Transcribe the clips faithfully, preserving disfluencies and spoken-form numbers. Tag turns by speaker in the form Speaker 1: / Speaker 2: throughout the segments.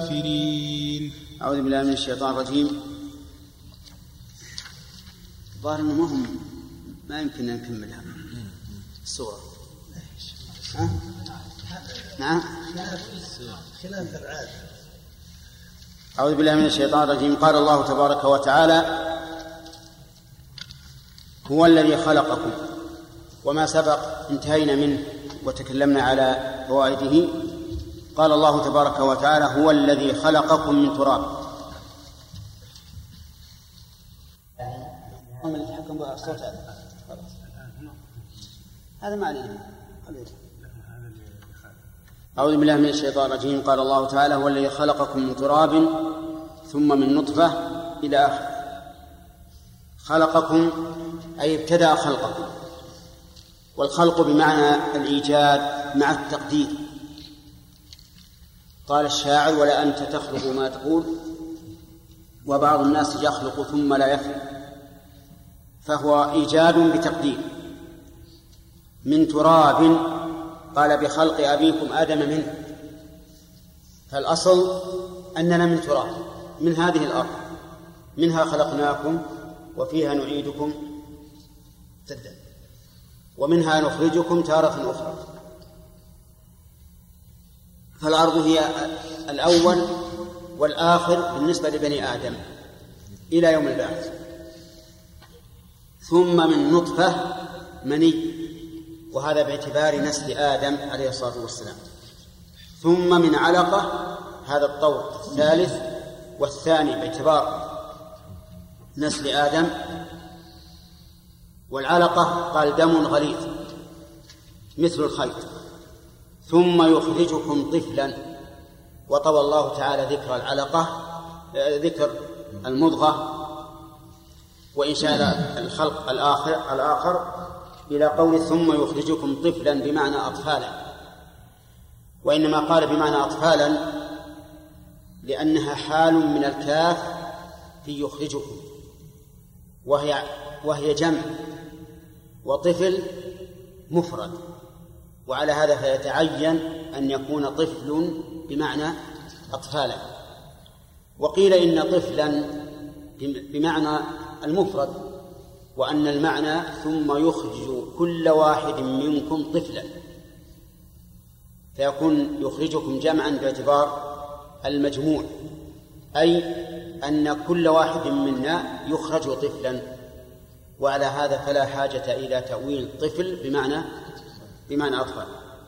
Speaker 1: الكافرين.
Speaker 2: أعوذ بالله من الشيطان الرجيم. ظاهر أنه مهم ما يمكن أن نكملها الصورة. ها؟ نعم.
Speaker 3: خلاف العادة.
Speaker 2: أعوذ بالله من الشيطان الرجيم. قال الله تبارك وتعالى: هو الذي خلقكم. وما سبق انتهينا منه وتكلمنا على فوائده. قال الله تبارك وتعالى: هو الذي خلقكم من تراب. هم اللي يتحكم بالصوت هذا. هذا معنى. أعوذ بالله من الشيطان الرجيم. قال الله تعالى: هو الذي خلقكم من تراب ثم من نطفة إلى آخر. خلقكم أي ابتدأ خلقكم، والخلق بمعنى الإيجاد مع التقدير. قال الشاعر: ولا أنت تخلق ما تقول وبعض الناس يخلق ثم لا يخلق. فهو إيجاد بتقدير. من تراب قال: بخلق أبيكم آدم منه. فالأصل أننا من تراب، من هذه الأرض، منها خلقناكم وفيها نعيدكم ومنها نخرجكم تارة أخرى. فالأرض هي الأول والآخر بالنسبة لبني آدم إلى يوم البعث. ثم من نطفة مني، وهذا باعتبار نسل آدم عليه الصلاة والسلام. ثم من علقة، هذا الطور الثالث والثاني باعتبار نسل آدم. والعلقة قال دم غليظ مثل الخيط. ثم يخرجكم طفلا. وطوى الله تعالى ذكر العلقة ذكر المضغة وإنشاء الخلق الآخر, الآخر إلى قول ثم يخرجكم طفلا بمعنى أطفالا. وإنما قال بمعنى أطفالا لأنها حال من الكاف في يخرجكم، وهي, وهي جمع، وطفل مفرد، وعلى هذا فيتعين أن يكون طفل بمعنى أطفالا. وقيل إن طفلا بمعنى المفرد، وأن المعنى ثم يخرج كل واحد منكم طفلا، فيكون يخرجكم جمعا باعتبار المجموع، أي أن كل واحد منا يخرج طفلا. وعلى هذا فلا حاجة إلى تأويل طفل بمعنى بمعنى أطفال.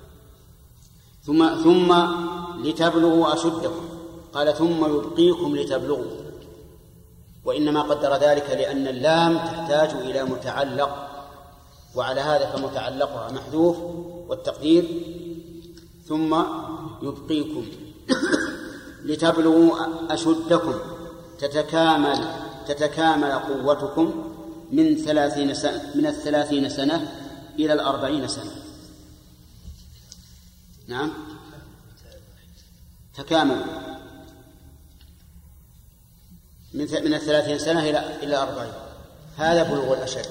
Speaker 2: ثم ثم لتبلغوا أشدكم. قال ثم يبقيكم لتبلغوا، وإنما قدر ذلك لأن اللام تحتاج إلى متعلق، وعلى هذا فمتعلقها محذوف، والتقدير ثم يبقيكم لتبلغوا أشدكم، تتكامل تتكامل قوتكم من ثلاثين سنة من الثلاثين سنة إلى الأربعين سنة. نعم، تكامل من من الثلاثين سنة إلى إلى أربعين. هذا بلوغ الأشد.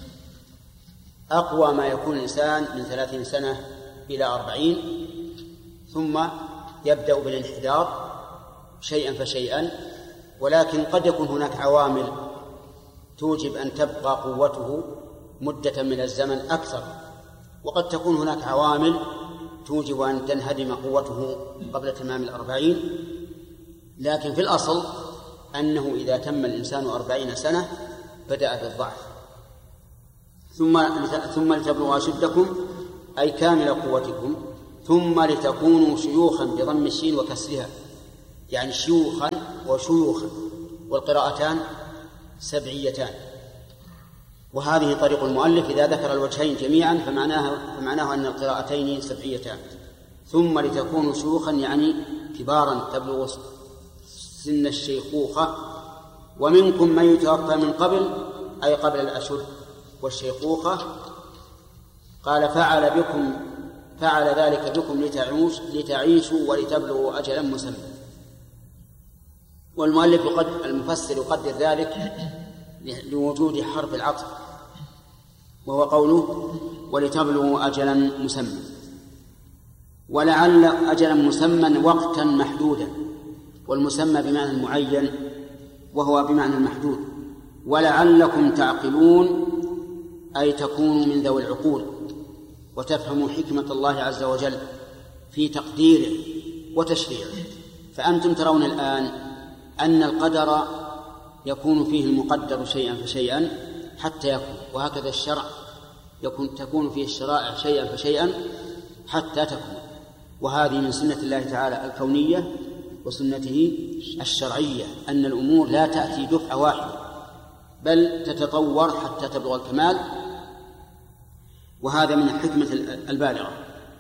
Speaker 2: أقوى ما يكون الإنسان من ثلاثين سنة إلى أربعين، ثم يبدأ بالانحدار شيئا فشيئا. ولكن قد يكون هناك عوامل توجب أن تبقى قوته مدة من الزمن أكثر، وقد تكون هناك عوامل توجب أن تنهدم قوته قبل تمام الأربعين. لكن في الأصل أنه إذا تم الإنسان أربعين سنة بدأ بالضعف. ثم ثم لتبلغوا أشدكم أي كامل قوتكم. ثم لتكونوا شيوخا بضم الشين وكسرها، يعني شيوخا وشيوخا، والقراءتان سبعيتان. وهذه طريق المؤلف إذا ذكر الوجهين جميعا فمعناه, فمعناه أن القراءتين سبعيتان. ثم لتكونوا شيوخا يعني كبارا تبلغ سن الشيخوخة. ومنكم من يتوفى من قبل أي قبل الأشد والشيخوخة. قال فعل بكم فعل ذلك بكم لتعيش لتعيشوا ولتبلغوا أجلا مسمى. والمؤلف قد المفسر يقدر ذلك لوجود حرف العطف، وهو قوله ولتبلغوا أجلا مسمى. ولعل أجلا مسمى وقتا محدودا، والمسمى بمعنى المعين وهو بمعنى المحدود. ولعلكم تعقلون أي تكونوا من ذوي العقول وتفهموا حكمة الله عز وجل في تقديره وتشريعه. فأنتم ترون الآن أن القدر يكون فيه المقدر شيئا فشيئا حتى يكون، وهكذا الشرع يكون تكون فيه الشرائع شيئا فشيئا حتى تكون. وهذه من سنة الله تعالى الكونية وسنته الشرعية، أن الأمور لا تأتي دفعة واحدة بل تتطور حتى تبلغ الكمال، وهذا من الحكمة البالغة.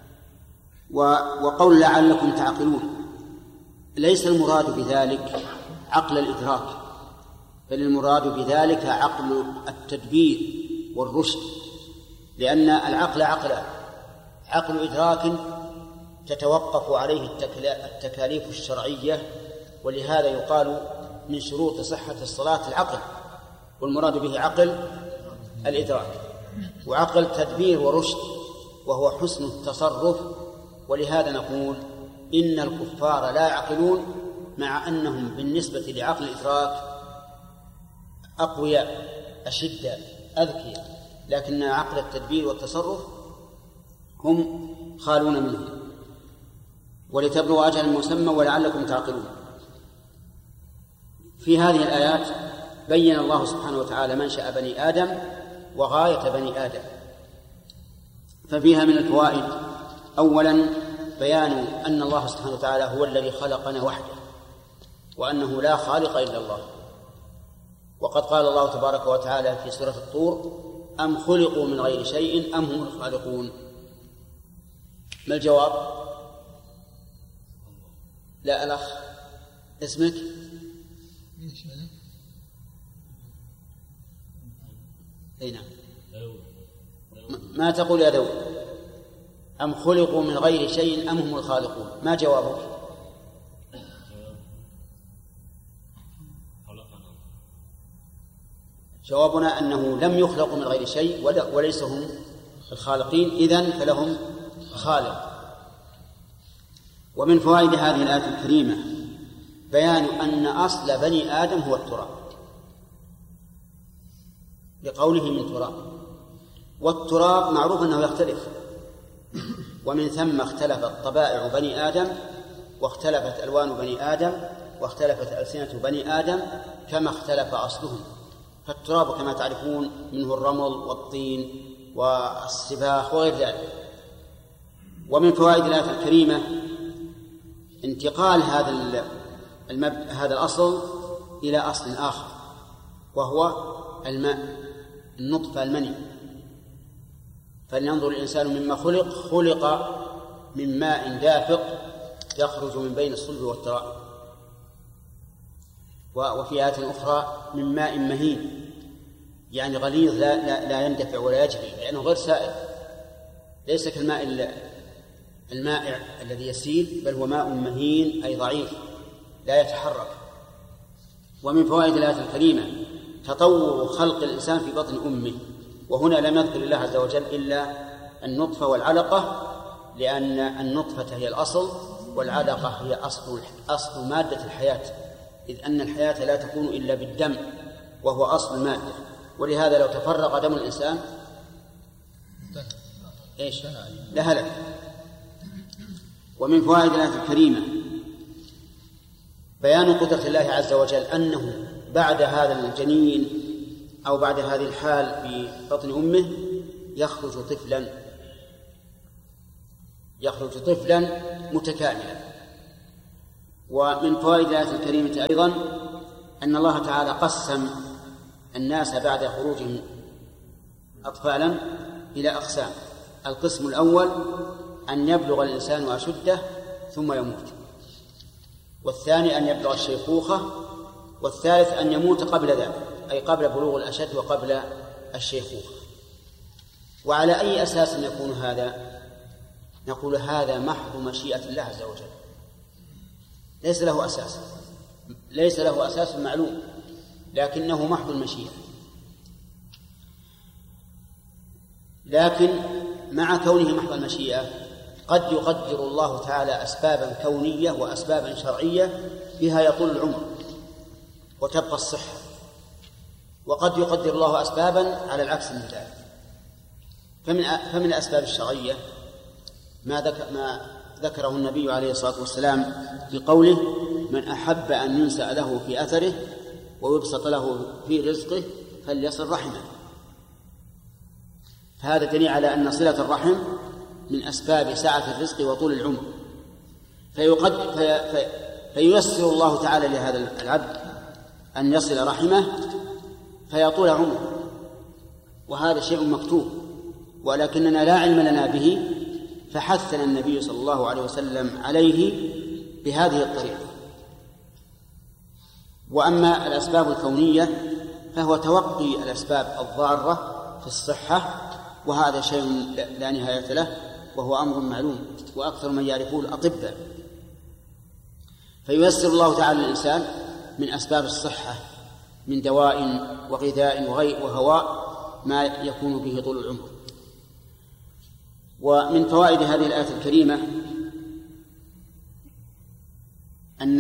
Speaker 2: وقول لعلكم تعقلون ليس المراد بذلك عقل الإدراك، بل المراد بذلك عقل التدبير والرشد، لأن العقل عقلان: عقل إدراك تتوقف عليه التكاليف الشرعية، ولهذا يقال من شروط صحة الصلاة العقل، والمراد به عقل الإدراك. وعقل تدبير ورشد وهو حسن التصرف، ولهذا نقول إن الكفار لا يعقلون مع أنهم بالنسبة لعقل الإدراك أقوياء أشداء أذكياء، لكن عقل التدبير والتصرف هم خالون منه. ولتبلغوا أجل مسمى ولعلكم تعقلون. في هذه الآيات بين الله سبحانه وتعالى منشأ بني آدم وغاية بني آدم، ففيها من الفوائد: أولا بيان أن الله سبحانه وتعالى هو الذي خلقنا وحده، وأنه لا خالق إلا الله. وقد قال الله تبارك وتعالى في سورة الطور: أم خلقوا من غير شيء أم هم الخالقون. ما الجواب؟ لا الأخ اسمك؟ أي نعم. ما تقول يا داود؟ أم خلقوا من غير شيء أم هم الخالقون. ما جوابك؟ جوابنا أنه لم يخلقوا من غير شيء وليس هم الخالقين، إذن فلهم خالق. ومن فوائد هذه الآية الكريمة بيان أن أصل بني آدم هو التراب، لقوله من تراب، والتراب معروف أنه يختلف، ومن ثم اختلفت طبائع بني آدم واختلفت ألوان بني آدم واختلفت ألسنة بني آدم كما اختلف أصلهم. فالتراب كما تعرفون منه الرمل والطين والسباخ وغير ذلك. ومن فوائد الآية الكريمة انتقال هذا المب... هذا الأصل إلى أصل آخر، وهو الماء، النطفة، المني. فلينظر الإنسان مما خلق، خلق من ماء دافق يخرج من بين الصلب والترائب. وفي آية أخرى من ماء مهين، يعني غليظ لا, لا, لا يندفع ولا يجري لأنه غير سائل، ليس كالماء المائع الذي يسيل، بل هو ماء مهين أي ضعيف لا يتحرك. ومن فوائد الآية الكريمة تطور خلق الإنسان في بطن أمه، وهنا لم يذكر الله عز وجل إلا النطفة والعلقة، لأن النطفة هي الأصل والعلقة هي أصل, أصل مادة الحياة، إذ أن الحياة لا تكون إلا بالدم وهو أصل المادة. ولهذا لو تفرق دم الإنسان إيش؟ لهلك. ومن فوائد الآية الكريمة بيان قدرة الله عز وجل أنه بعد هذا الجنين أو بعد هذه الحال في بطن أمه يخرج طفلا يخرج طفلا متكاملا. ومن فوائد الآية الكريمة أيضا أن الله تعالى قسم الناس بعد خروجهم أطفالا إلى أقسام. القسم الأول أن يبلغ الإنسان أشده ثم يموت، والثاني أن يبلغ الشيخوخة، والثالث أن يموت قبل ذلك، أي قبل بلوغ الأشد وقبل الشيخوخة. وعلى أي أساس يكون هذا؟ نقول هذا محض مشيئة الله عز وجل، ليس له أساس ليس له أساس معلوم، لكنه محض المشيئة. لكن مع كونه محض المشيئة قد يقدر الله تعالى أسبابا كونية وأسبابا شرعية بها يطول العمر وتبقى الصحة، وقد يقدر الله أسبابا على العكس من ذلك. فمن فمن الأسباب الشرعية ما ذكر ما ذكره النبي عليه الصلاة والسلام بقوله: من أحب أن ينسأ له في أثره ويبسط له في رزقه فليصل رحمه. فهذا دليل على أن صلة الرحم من أسباب سعة الرزق وطول العمر، فيقد في في فييسر الله تعالى لهذا العبد أن يصل رحمه فيطول عمره، وهذا شيء مكتوب ولكننا لا علم لنا به، فحثنا النبي صلى الله عليه وسلم عليه بهذه الطريقة. وأما الأسباب الكونية فهو توقي الأسباب الضارة في الصحة، وهذا شيء لا نهاية له، وهو أمر معلوم وأكثر من يعرفه الأطباء. فييسر الله تعالى الإنسان من أسباب الصحة من دواء وغذاء وهواء ما يكون به طول العمر. ومن فوائد هذه الآية الكريمة أن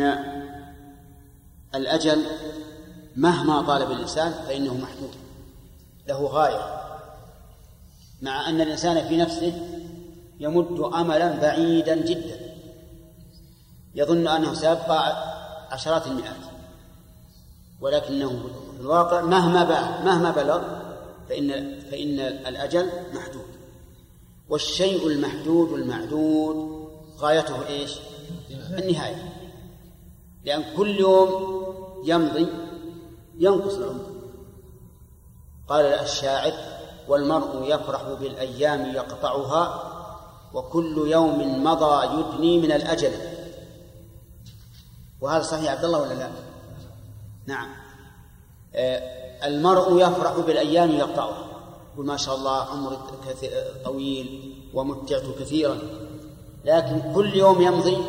Speaker 2: الأجل مهما طال بالإنسان فإنه محدود له غاية، مع أن الإنسان في نفسه يمد أملا بعيدا جدا يظن أنه سيبقى عشرات المئات، ولكنه في الواقع مهما بلغ مهما بلغ فإن فإن الأجل محدود. والشيء المحدود المعدود غايته إيش؟ النهاية، لأن كل يوم يمضي ينقص العمر. قال الشاعر: والمرء يفرح بالأيام يقطعها وكل يوم مضى يدني من الأجل. وهذا صحيح عبد الله ولا لا؟ نعم. آه المرء يفرح بالأيام يقطعها، يقول ما شاء الله عمر طويل ومتعت كثيرا، لكن كل يوم يمضي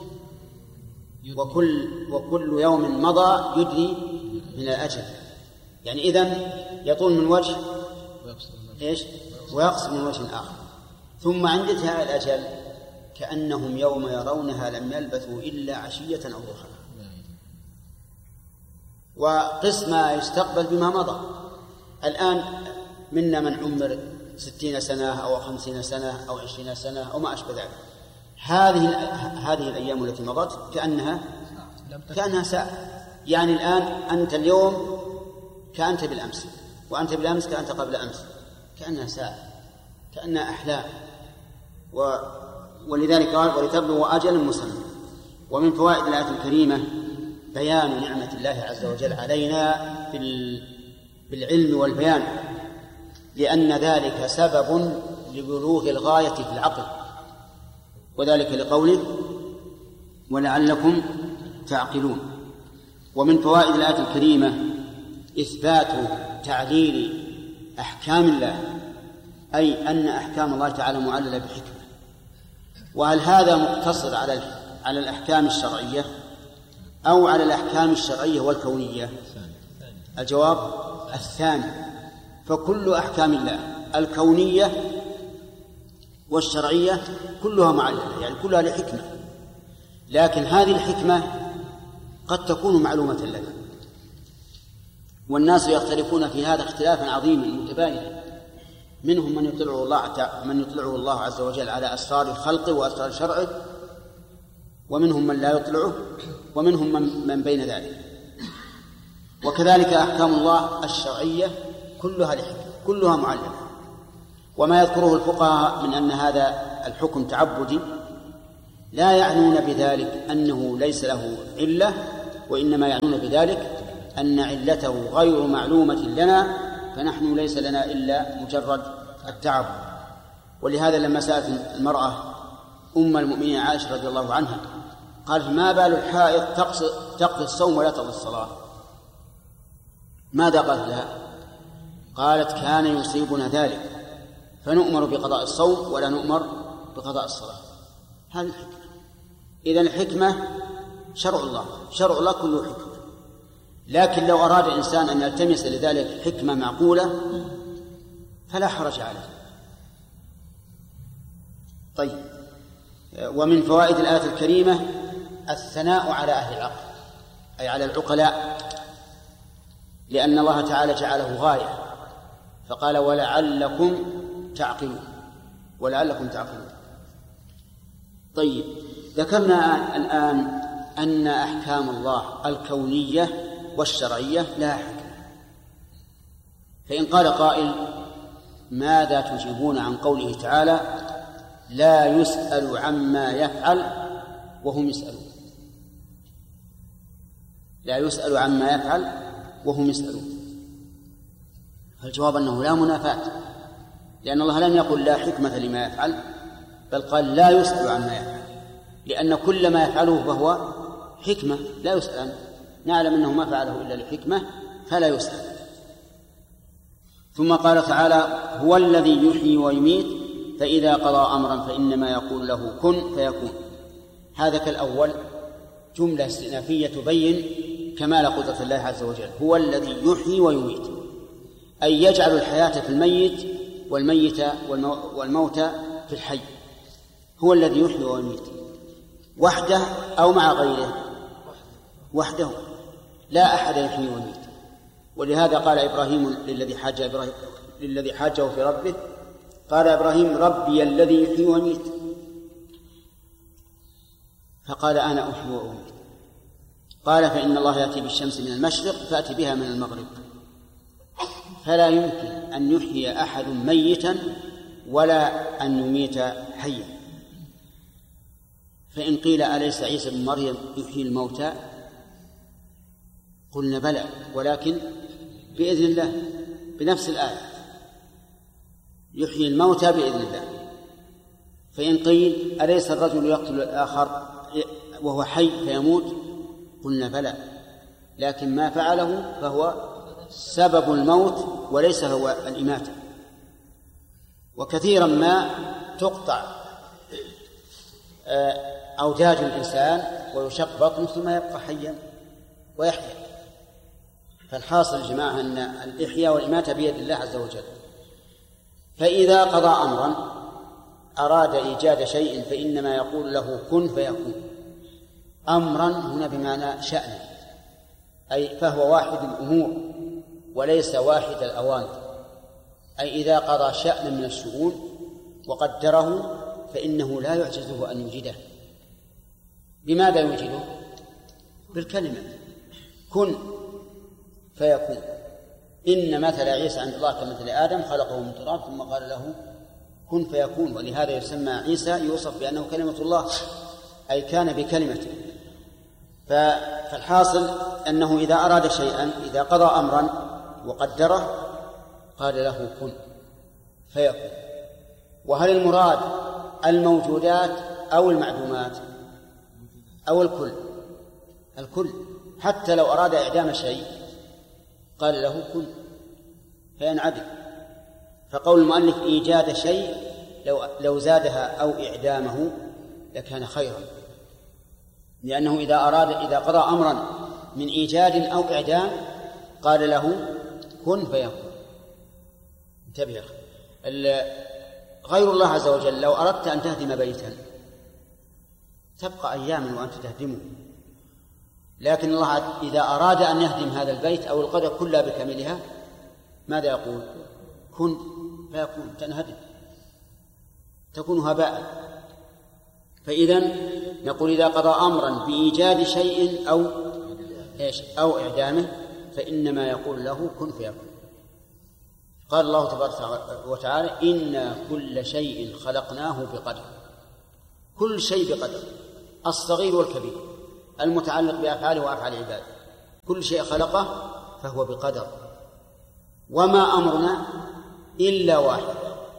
Speaker 2: وكل وكل يوم مضى يدني من الأجل. يعني إذن يطول من وجه إيش ويقصر من وجه آخر. ثم عند انتهاء الأجل كأنهم يوم يرونها لم يلبثوا إلا عشية أو ضحاها. وقس ما يستقبل بما مضى. الآن منا من عمر ستين سنة أو خمسين سنة أو عشرين سنة أو ما أشبه ذلك، هذه هذه الأيام التي مضت كأنها كأنها ساعة. يعني الآن أنت اليوم كأنت بالأمس، وأنت بالأمس كأنت قبل أمس، كأنها ساعة، كأنها أحلام. و... ولذلك قال: ولتبلغوا أجل مسمى. ومن فوائد الآية الكريمة بيان نعمة الله عز وجل علينا بال... بالعلم والبيان، لأن ذلك سبب لبلوغ الغاية في العقل، وذلك لقوله: ولعلكم تعقلون. ومن فوائد الآية الكريمة إثبات تعليل أحكام الله، أي أن أحكام الله تعالى معللة بحكمة. وهل هذا مقتصر على على الأحكام الشرعية أو على الأحكام الشرعية والكونية؟ الجواب الثاني. فكل أحكام الله الكونية والشرعية كلها معللة، يعني كلها لحكمة، لكن هذه الحكمة قد تكون معلومة لنا، والناس يختلفون في هذا اختلافا عظيما متباينا. منهم من يطلعه الله من يطلعه الله عز وجل على أسرار خلقه وأسرار شرعه، ومنهم من لا يطلعه، ومنهم من, من بين ذلك. وكذلك أحكام الله الشرعية كلها لحكمة، كلها معلمة. وما يذكره الفقهاء من أن هذا الحكم تعبدي لا يعنون بذلك أنه ليس له علة، وإنما يعنون بذلك أن علته غير معلومة لنا، فنحن ليس لنا إلا مجرد التعبد. ولهذا لما سألت المرأة أم المؤمنين عائشة رضي الله عنها قالت: ما بال الحائض تقضي الصوم ولا تقضي الصلاة؟ ماذا قالت لها؟ قالت: كان يصيبنا ذلك فنؤمر بقضاء الصوم ولا نؤمر بقضاء الصلاة. هذه الحكمة. إذن الحكمة شرع الله، شرع الله كله حكمة. لكن لو أراد الإنسان أن يلتمس لذلك حكمة معقولة فلا حرج عليه. طيب. ومن فوائد الآية الكريمة الثناء على أهل العقل، أي على العقلاء، لأن الله تعالى جعله غاية، فقال ولعلكم تعقلون، ولعلكم تعقلون. طيب، ذكرنا الآن أن أحكام الله الكونية والشرعية لا حكم، فإن قال قائل ماذا تجيبون عن قوله تعالى لا يسأل عما يفعل وهم يسألون؟ لا يسأل عما يفعل وهم يسألون. فالجواب أنه لا منافاة، لأن الله لم يقل لا حكمة لما يفعل، بل قال لا يسأل عما يفعل، لأن كل ما يفعله فهو حكمة لا يسأل عنه، نعلم أنه ما فعله إلا لحكمة فلا يسأل. ثم قال تعالى هو الذي يحيي ويميت فإذا قضى أمرا فإنما يقول له كن فيكون. هذا كالأول جملة استئنافية تبين كمال قدرة الله عز وجل. هو الذي يحيي ويميت، أي يجعل الحياة في الميت والميت والموت في الحي. هو الذي يحيي ويميت وحده أو مع غيره؟ وحده، لا أحد يحيي ويميت. ولهذا قال إبراهيم للذي حاج إبراهيم للذي حاجه في ربه، قال إبراهيم ربي الذي يحيي ويميت، فقال أنا أحيي وأميت. قال فإن الله يأتي بالشمس من المشرق فأتي بها من المغرب. فلا يمكن أن يحيي أحد ميتا ولا أن يميت حيا. فإن قيل أليس عيسى بن مريم يحيي الموتى؟ قلنا بلى، ولكن بإذن الله، بنفس الآية يحيي الموتى بإذن الله. فإن قيل أليس الرجل يقتل الآخر وهو حي فيموت؟ قلنا بلى، لكن ما فعله فهو سبب الموت وليس هو الإماتة. وكثيرا ما تقطع أوداج الإنسان ويشق بطنه ثم يبقى حيا ويحيا. فالحاصل يا جماعة أن الإحياء والإماتة بيد الله عز وجل. فإذا قضى أمرا أراد إيجاد شيء فإنما يقول له كن فيكون. أمرا هنا بمعنى شأن، أي فهو واحد الأمور وليس واحد الأوامر. أي إذا قضى شأنا من الشؤون وقدره فإنه لا يعجزه أن يوجده. بماذا يوجده؟ بالكلمة كن فيكون. إن مثل عيسى عند الله كمثل آدم خلقه من تراب ثم قال له كن فيكون. ولهذا يسمى عيسى يوصف بأنه كلمة الله، أي كان بكلمته. فالحاصل أنه إذا أراد شيئا، إذا قضى أمرا وقدره قال له كن فيكون. وهل المراد الموجودات أو المعدومات أو الكل؟ الكل. حتى لو أراد إعدام شيء قال له كن فينعدم. فقول المؤلف إيجاد شيء لو, لو زادها أو إعدامه لكان خيرا، لأنه إذا أراد إذا قضى أمرا من إيجاد أو إعدام قال له كن فيكون. انتبه، غير الله عز وجل لو أردت أن تهدم بيتا تبقى أياما وأنت تهدمه، لكن الله إذا أراد أن يهدم هذا البيت أو القرية كلها بكاملها ماذا يقول؟ كن فيكون، تنهدم، تكون هباء. فإذن نقول إذا قضى أمرا بإيجاد شيء أو إيش أو إعدامه فإنما يقول له كن فيكون. قال الله تبارك وتعالى إنا كل شيء خلقناه بقدر. كل شيء بقدر، الصغير والكبير، المتعلق بأفعاله وأفعال عباده، كل شيء خلقه فهو بقدر. وما أمرنا إلا واحد.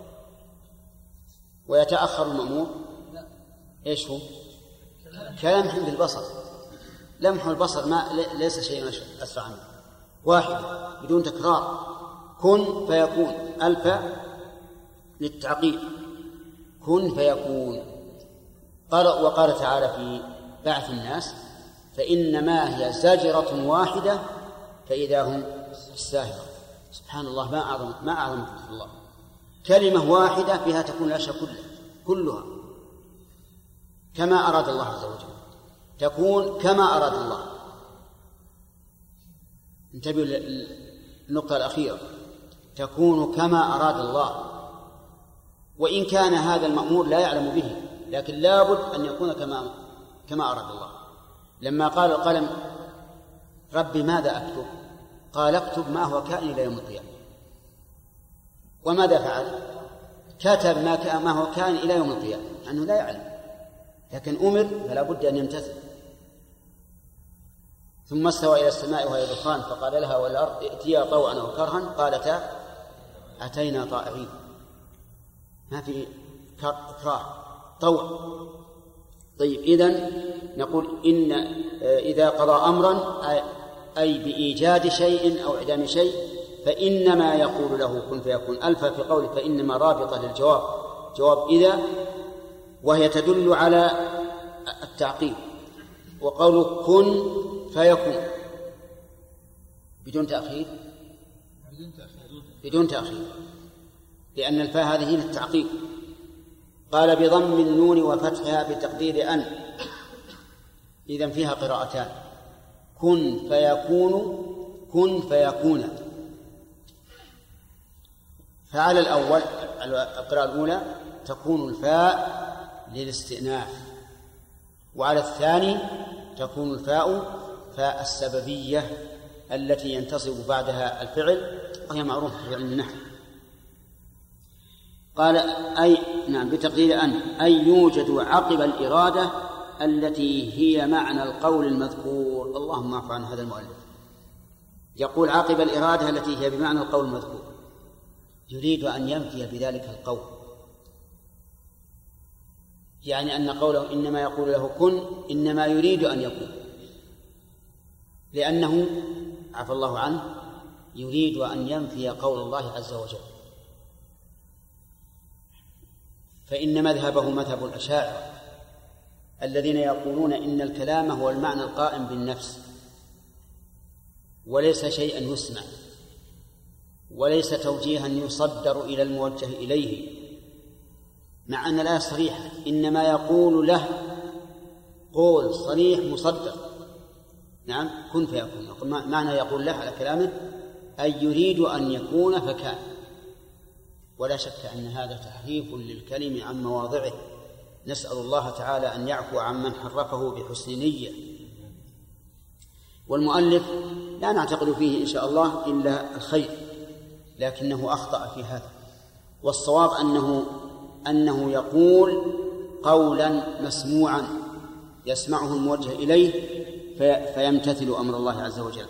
Speaker 2: ويتأخر المأمور إيش هو؟ كلمح بالبصر. لمح البصر ما ليس شيء أسرع منه، واحد بدون تكرار. كن فيكون، ألف للتعقيد، كن فيكون. قال وقال تعالى في بعث الناس فإنما هي زجرة واحدة فإذا هم الساهرة. سبحان الله، ما أعظم ما أعظم قدرة الله. كلمة واحدة بها تكون الأشياء كلها كلها كما أراد الله عز وجل، تكون كما أراد الله. انتبهوا للنقطة الأخيرة، تكون كما أراد الله، وإن كان هذا المأمور لا يعلم به، لكن لابد أن يكون كما كما أراد الله. لما قال القلم ربي ماذا أكتب؟ قال اكتب ما هو كائن إلى يوم القيامة. وماذا فعل؟ كتب ما هو كائن إلى يوم القيامة، أنه لا يعلم، لكن أمر فلا بد أن يمتثل. ثم استوى إلى السماء وهي دخان فقال لها والأرض ائتيا طوعا أو كرها قالتا أتينا طائعين. ما في إكراه، طوع. طيب، إذن نقول إن إذا قضى أمرا أي بإيجاد شيء أو إعدام شيء فإنما يقول له كن فيكون. ألف في قوله فإنما رابطة للجواب، جواب إذا، وهي تدل على التعقيب. وقوله كن فيكون بدون تأخير بدون تأخير لأن الفاء هذه للتعقيب. قال بضم النون وفتحها بتقدير أن، إذن فيها قراءتان، كن فيكون كن فيكون. فعلى الأول القراءة الأولى تكون الفاء للاستئناف، وعلى الثاني تكون الفاء فاء السببية التي ينتصب بعدها الفعل، وهي معروفة في علم النحو. قال أي نعم بتقدير أن أي يوجد عقب الإرادة التي هي معنى القول المذكور. اللهم اعف عن هذا المؤلف، يقول عقب الإرادة التي هي بمعنى القول المذكور، يريد أن ينفي بذلك القول، يعني أن قوله إنما يقول له كن إنما يريد أن يكون، لأنه عفى الله عنه يريد أن ينفي قول الله عز وجل. فإن مذهبه مذهب الأشاعرة الذين يقولون إن الكلام هو المعنى القائم بالنفس، وليس شيئا يسمع، وليس توجيها يصدر إلى الموجه إليه، مع أن الآية صريحة إنما يقول له قول صريح مصدر. نعم كن فيكون، معنى يقول له على كلامه أي يريد أن يكون فكان. ولا شك أن هذا تحريف للكلم عن مواضعه، نسأل الله تعالى أن يعفو عمن حرفه بحسن نية. والمؤلف لا نعتقد فيه إن شاء الله إلا الخير، لكنه أخطأ في هذا. والصواب أنه أنه يقول قولا مسموعا يسمعه الموجه إليه فيمتثل أمر الله عز وجل.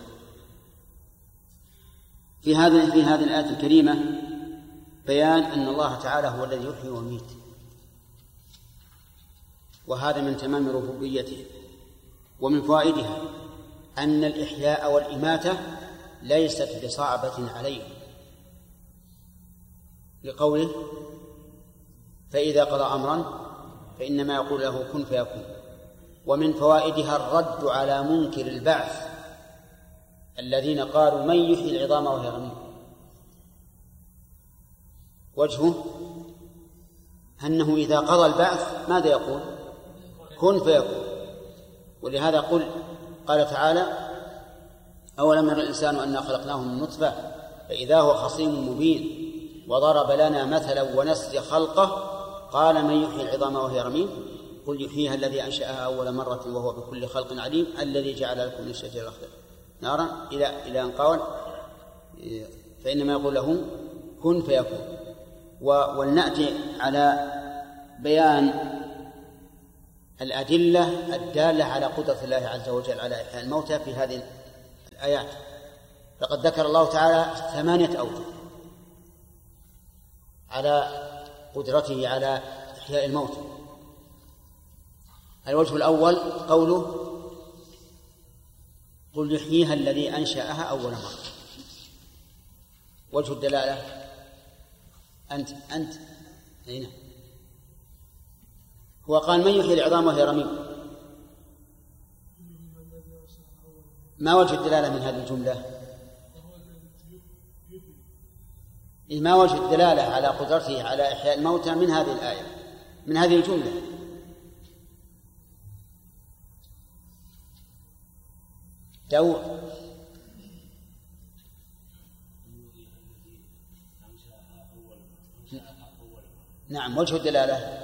Speaker 2: في هذه في هذه الآية الكريمة بيان أن الله تعالى هو الذي يحيي ويميت، وهذا من تمام ربوبيته. ومن فوائدها أن الإحياء والإماتة ليست بصعبة عليه، لقوله فإذا قضى أمرا فإنما يقول له كن فيكون. ومن فوائدها الرد على منكر البعث الذين قالوا من يحيي العظام وهي رميم. وجهه أنه إذا قضى البعث ماذا يقول؟ كن فيكون. ولهذا قل قال تعالى أولم يرى الإنسان أنا خلقناه من نطفة فإذا هو خصيم مبين وضرب لنا مثلا ونسي خلقه قال من يحيي العظام وهي رميم قل يحييها الذي أنشأها أول مرة وهو بكل خلق عليم الذي جعل لكم من الشجر الأخضر نارا إلى إلى أن قال فإنما يقول له كن فيكون. ولنأتي على بيان الأدلة الدالة على قدرة الله عز وجل على إحياء الموتى في هذه الآيات. فقد ذكر الله تعالى ثمانية أوجه على قدرته على إحياء الموتى. الوجه الأول قوله قل يحييها الذي أنشأها أول مرة. وجه الدلالة أنت أنت هنا هو قال من يحيي العظام وهي رميم. ما وجه الدلالة من هذه الجملة؟ ما وجه الدلالة على قدرته على إحياء الموتى من هذه الآية من هذه الجملة؟ دور نعم. وجه الدلالة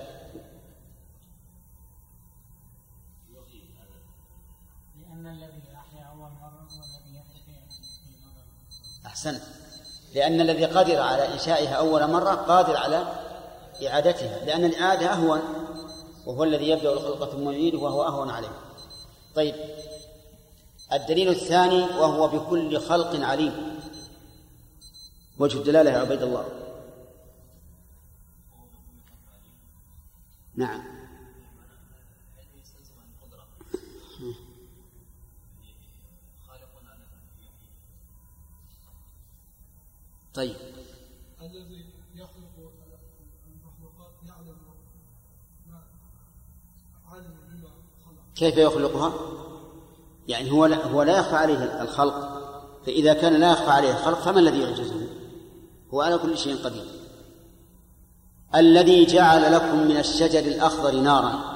Speaker 1: لأن الذي أحيا أول مرة هو الذي يحيا في مرة.
Speaker 2: أحسنت. لأن الذي قادر على إنشائها أول مرة قادر على إعادتها، لأن الإعادة أهون، وهو الذي يبدأ الخلق ثم يعيده وهو أهون عليه. طيب، الدليل الثاني وهو بكل خلق عليم. وجه الدلالة يا عبيد الله. نعم. طيب،
Speaker 4: الذي يخلق المخلوقات يعلم عالم بما خلق.
Speaker 2: كيف يخلقها؟ يعني هو لا, هو لا يخفى عليه الخلق، فإذا كان لا يخفى عليه الخلق فما الذي يعجزه؟ هو على كل شيء قدير. الذي جعل لكم من الشجر الأخضر نارا.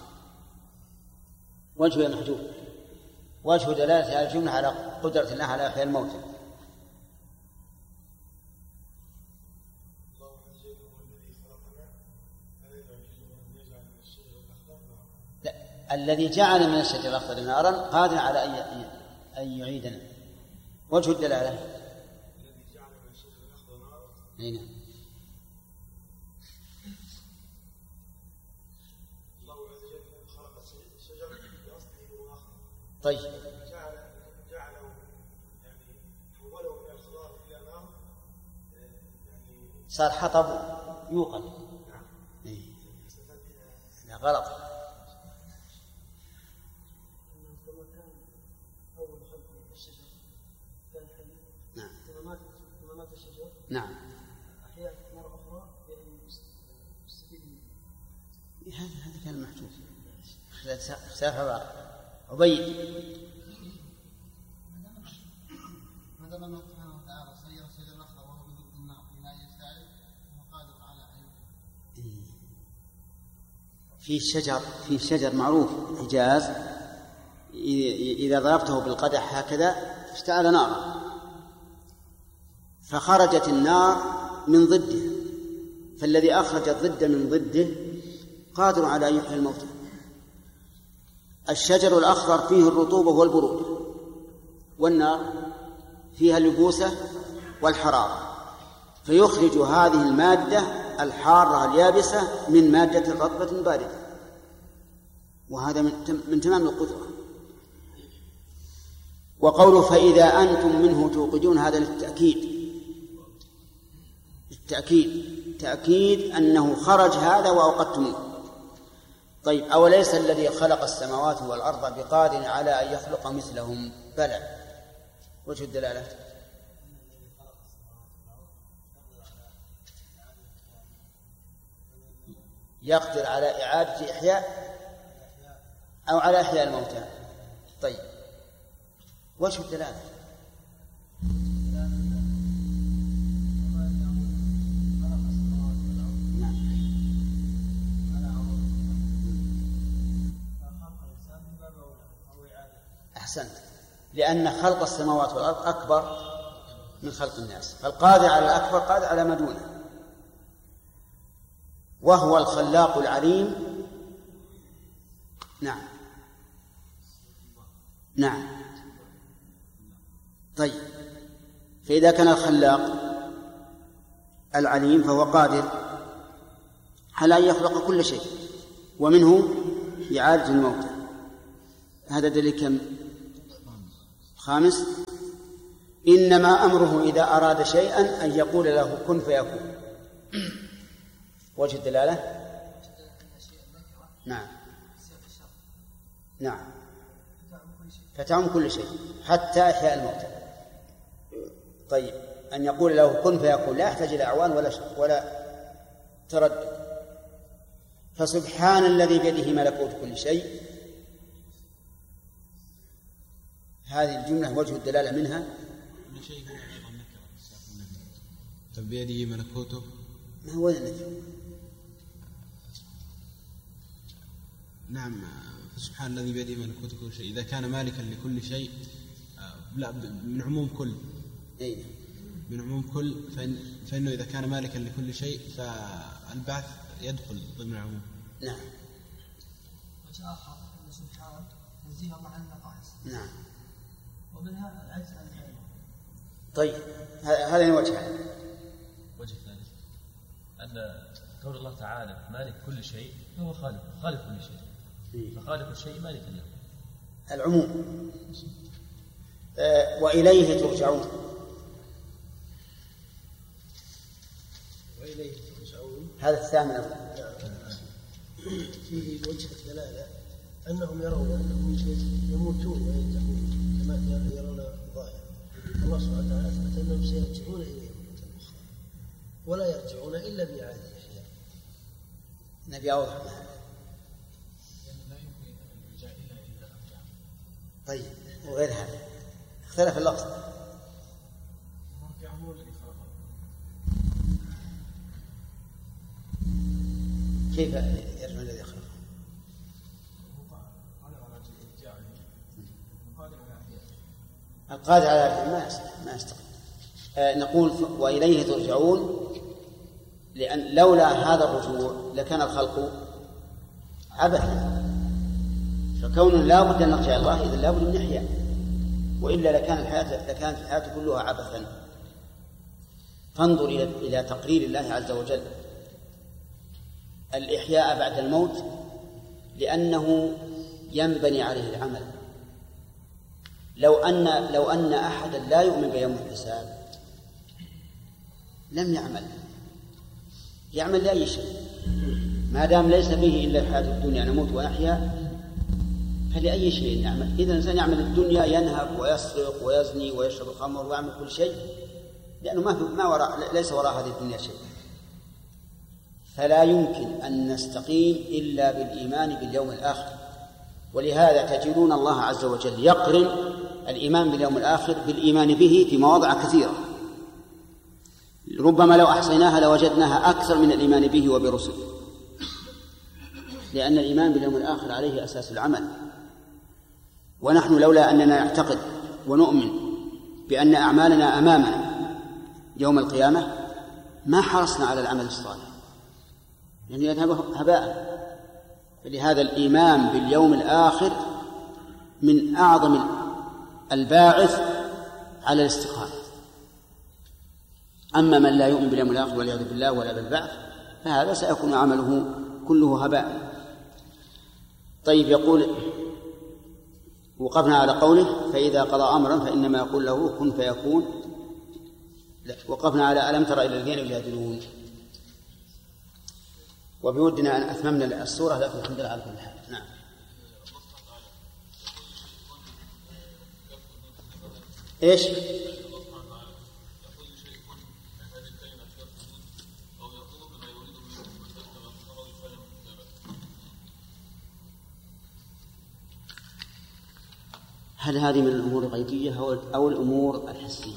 Speaker 2: وجه محجوب، وجه دلالة على الجملة على قدرة الله على إحياء الموتى. لا، الذي جعل من الشجر الأخضر نارا قادر على أن يعيدنا. وجه الدلالة
Speaker 4: الذي جعل من الشجر الأخضر نارا.
Speaker 2: نعم.
Speaker 4: الله عز وجل خلق الشجر بأصله وآخره.
Speaker 2: طيب،
Speaker 4: جعل جعله يعني حوله من الخضار إلى نار، يعني
Speaker 2: صار حطب يوقد.
Speaker 4: نعم.
Speaker 2: إيه. لا، غلط. نعم.
Speaker 4: كما مات الشجر.
Speaker 2: نعم.
Speaker 4: أحياء مرة أخرى بأن يستفيد منه.
Speaker 2: هذا هذا كان محجوب. سافر عبيد.
Speaker 3: ما دام الله سبحانه وتعالى سير الشجر الأخضر وهو بضد النار إلى أن يشتعل وهو قادر على أن
Speaker 2: في شجر في شجر معروف حجاز، إذا ضربته بالقدح هكذا اشتعل نارا، فخرجت النار من ضده، فالذي أخرج الضد من ضده قادر على أن يحيي الموتى. الشجر الأخضر فيه الرطوبة والبرودة، والنار فيها اللبوسة والحرارة، فيخرج هذه المادة الحارة اليابسة من مادة رطبة باردة، وهذا من تمام القدرة. وقوله فإذا أنتم منه توقدون هذا للتأكيد، التأكيد تأكيد أنه خرج هذا وأوقدتموه. طيب، أوليس الذي خلق السماوات والأرض بقادر على أن يخلق مثلهم؟ بلى. وجه الدلالة يقدر على إعادة إحياء أو على إحياء الموتى. طيب، وجه الدلالة أحسنت، لأن خلق السماوات والأرض أكبر من خلق الناس، فالقادر على الأكبر قادر على ما دونه. وهو الخلاق العليم. نعم نعم. طيب، فإذا كان الخلاق العليم فهو قادر على أن يخلق كل شيء، ومنه إعادة الموتى. هذا دليل كم؟ خامس. إنما أمره إذا أراد شيئا أن يقول له كن فيكون. وجه الدلالة نعم نعم، فتعم كل شيء حتى إحياء الموتى. طيب، أن يقول له كن فيكون لا يحتاج إلى أعوان ولا ولا تردد. فسبحان الذي بيده ملكوت كل شيء، هذه الجملة وجه الدلالة منها
Speaker 5: كل شيء هنا أيضا نكرة. طب بيده ملكوته
Speaker 2: ما هو النكرة؟
Speaker 5: نعم. سبحان الذي بيده ملكوت كل شيء، إذا كان مالكا لكل شيء لا من عموم كل.
Speaker 2: أي.
Speaker 5: من عموم كل فإن فإنه إذا كان مالكا لكل شيء فالبعث يدخل ضمن العموم.
Speaker 2: نعم.
Speaker 6: وجه آخر أن سبحانه تنزيه الله عن النقائص.
Speaker 2: نعم.
Speaker 6: ومنها العجز عن الفعل.
Speaker 2: طيب هذا وجه.
Speaker 7: وجه ثالث أن قول الله تعالى مالك كل شيء هو خالق خالق كل شيء، فخالق الشيء مالك له.
Speaker 2: العموم. آه وإليه ترجعون.
Speaker 8: وإليه ترجعون
Speaker 2: هذا الثامن.
Speaker 8: فيه وجه الدلالة أنهم يرون أنهم يموتون وينتهون كما يرون الظاهر. الله سبحانه وتعالى أثبت أنهم سيرجعون إليه مرة أخرى ولا يرجعون إلا بإعادة الحياة.
Speaker 2: نبي أوضح. طيب وغير هذا اختلف اللفظ. كيف يرجع الذي خلقه؟ القادر على ما ما يستقيم. آه نقول وإليه ترجعون، لأن لولا هذا الرجوع لكان الخلق عبثا، فكون لا بد أن نرجع الله إذا لا بد أن نحيا، وإلا لكان الحياة لكانت الحياة كلها عبثا. فانظر إلى إلى تقرير الله عز وجل الإحياء بعد الموت، لأنه ينبني عليه العمل. لو أن لو أن أحدا لا يؤمن بيوم الحساب لم يعمل يعمل لأي شيء، ما دام ليس به إلا الحياة الدنيا نموت ونحيا، فلأي شيء يعمل. إذا الإنسان يعمل الدنيا ينهب ويسرق ويزني ويشرب الخمر ويعمل كل شيء، لأنه ما ما وراء ليس وراء هذه الدنيا شيء. فلا يمكن أن نستقيم إلا بالإيمان باليوم الآخر. ولهذا تجدون الله عز وجل يقرن الإيمان باليوم الآخر بالإيمان به في مواضع كثيرة، ربما لو أحصيناها لوجدناها أكثر من الإيمان به وبرسله، لأن الإيمان باليوم الآخر عليه أساس العمل. ونحن لولا أننا نعتقد ونؤمن بأن أعمالنا أمامنا يوم القيامة ما حرصنا على العمل الصالح، لأنه يذهب هباء. فلهذا الإيمان باليوم الآخر من أعظم الباعث على الاستقامة. أما من لا يؤمن باليوم الآخر والعياذ بالله ولا بالبعث فهذا سيكون عمله كله هباء. طيب يقول وقفنا على قوله فإذا قضى أمرا فإنما يقول له كن فيكون. لا. وقفنا على ألم تر إلى الذين يجادلون، وبودنا أن أتممنا السورة لكن الحمد لله على كل حال. نعم. إيش؟ هل هذه من الأمور الغيبية أو الأمور الحسية؟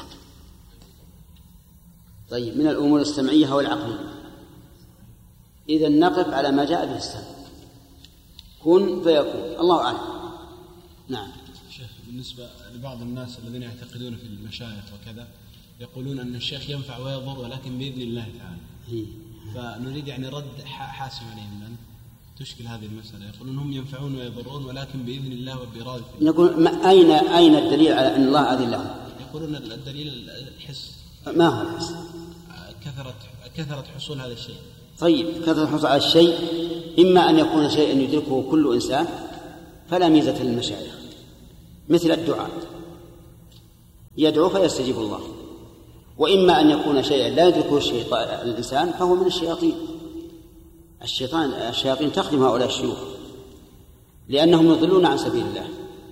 Speaker 2: طيب من الأمور السمعية أو العقلية؟ إذا نقف على ما جاء به السمع، كن فيكون، الله أعلم. نعم.
Speaker 5: شيخ بالنسبة لبعض الناس الذين يعتقدون في المشايخ وكذا يقولون أن الشيخ ينفع ويضر ولكن بإذن الله تعالى.
Speaker 2: هي.
Speaker 5: فنريد يعني رد حاسم عليهم من تشكل هذه المسألة. يقولون هم ينفعون ويضرون ولكن بإذن الله وبإرادة الله.
Speaker 2: نقول ما أين أين الدليل على أن الله أذن لهم؟
Speaker 5: يقولون الدليل الحس.
Speaker 2: ما هو الحس؟
Speaker 5: كثرة كثرة حصول هذا الشيء.
Speaker 2: طيب كثرة الحصول على الشيء إما أن يكون شيئا يدركه كل إنسان فلا ميزة للمشايخ، مثل الدعاء يدعو فيستجيب الله، وإما أن يكون شيئا لا يدركه الإنسان فهو من الشياطين. الشيطان الشياطين تخدم هؤلاء الشيوخ لأنهم يضلون عن سبيل الله،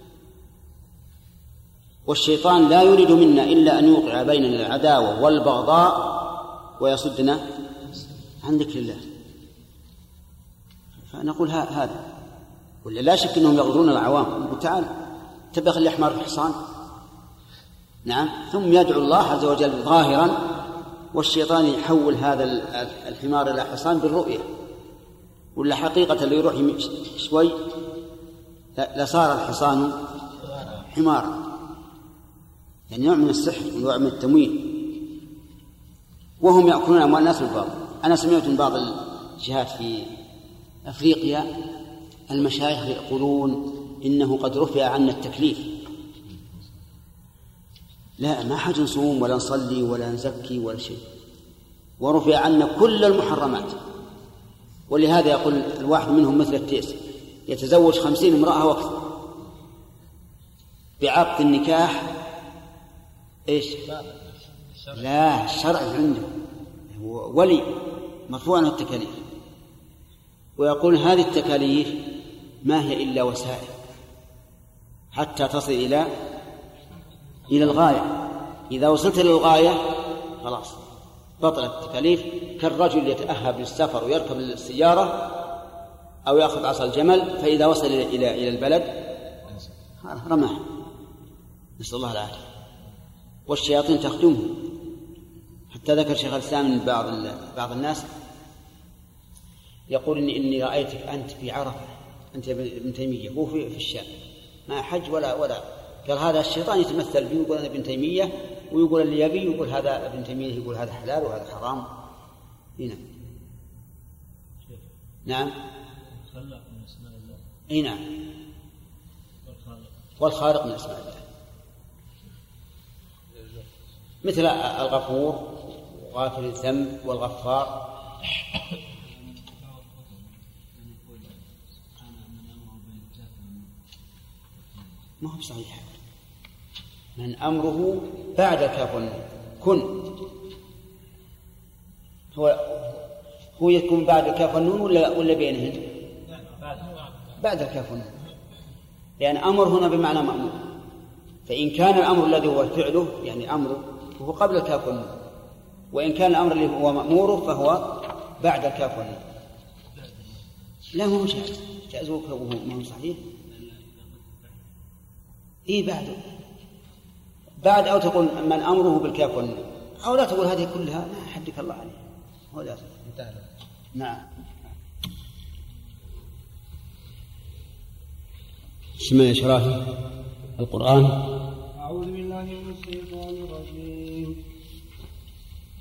Speaker 2: والشيطان لا يريد منا إلا أن يوقع بيننا العداوة والبغضاء ويصدنا عن ذكر الله. فنقول هذا، ولا لا شك أنهم يغرون العوام. نقول تعال تبغى خلي أحمر الحصان، نعم، ثم يدعو الله عز وجل ظاهرا، والشيطان يحول هذا الحمار إلى حصان بالرؤية، ولا حقيقة اللي يروح شوي لصار الحصان حمارا. يعني نوع من السحر ونوع من التمويل. وهم يأكلون أموال الناس بالباطل. أنا سمعت من بعض الجهات في أفريقيا المشايخ يقولون إنه قد رفع عنا التكليف، لا ما حد نصوم ولا نصلي ولا نزكي ولا شيء، ورفع عنا كل المحرمات. ولهذا يقول الواحد منهم مثل التيس يتزوج خمسين امرأة واكثر بعقد النكاح ايش؟ لا الشرع عنده ولي مرفوع عنه التكاليف، ويقول هذه التكاليف ما هي إلا وسائل حتى تصل إلى إلى الغاية. إذا وصلت إلى الغاية خلاص بطلت التكاليف. كالرجل يتأهب للسفر ويركب السيارة أو يأخذ عصا الجمل، فإذا وصل إلى إلى إلى البلد رماه، نسأل الله العافية. والشياطين تخدمه. حتى ذكر شيخ الإسلام من بعض بعض الناس يقول إني إني رأيتك أنت في عرفة، أنت ابن تيمية، هو في في الشام ما حج ولا ولا قال هذا الشيطان يتمثل به، يقول أنا ابن تيمية، ويقول اللي يبي يقول هذا ابن تيمية، يقول هذا حلال وهذا حرام. هنا نعم
Speaker 7: خلق من اسماء الله.
Speaker 2: اي نعم
Speaker 7: والخالق
Speaker 2: والخالق من اسماء الله، مثل الغفور وغافر الذنب والغفار. ما هو صحيح. من أمره بعد كف كن، هو هو يكون بعد الكاف والنون ولا ولا بينهن؟ بعد الكاف والنون، لأن أمر هنا بمعنى مأمور. فإن كان الأمر الذي هو فعله يعني أمره فهو قبل الكاف والنون، وإن كان الأمر الذي هو مأموره فهو بعد الكاف والنون. لا ما هو جائز، جائز وما هو صحيح. إيه بعده بعد، أو تقول من أمره بالكاف والنون، أو لا تقول هذه كلها ما حدك الله عليه. هو لا انتهى. نعم. اسمع يا شرافي القرآن.
Speaker 9: أعوذ بالله من الشيطان الرجيم.